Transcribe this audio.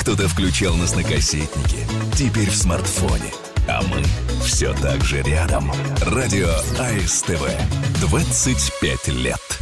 Кто-то включал нас на кассетнике, теперь в смартфоне. А мы все так же рядом. Радио АСТВ. 25 лет.